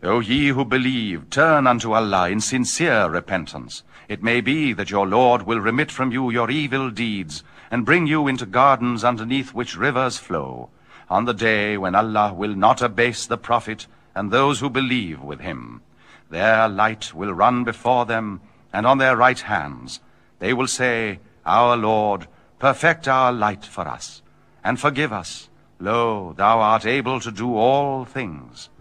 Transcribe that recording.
O ye who believe, turn unto Allah in sincere repentance. It may be that your Lord will remit from you your evil deeds, and bring you into gardens underneath which rivers flow, on the day when Allah will not abase the Prophet and those who believe with him. Their light will run before them, and on their right hands. They will say, Our Lord, perfect our light for us, and forgive us. Lo, thou art able to do all things.